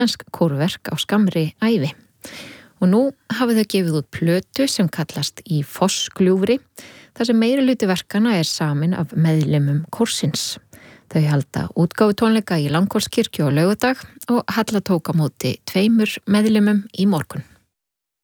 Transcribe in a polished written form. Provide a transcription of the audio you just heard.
íslensk kórverk á skammri ævi. Og nú hafa þau gefið út plötu sem kallast Í fossgljúfri, þar sem meirihluti verkana samin af meðlimum kórsins. Þau halda útgáfutónleika í Langholtskirkju á laugardag og Halla tók á móti 2 meðlimum í morgun.